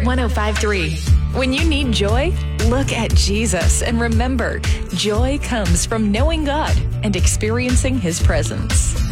1053. When you need joy, look at Jesus and remember, joy comes from knowing God and experiencing His presence.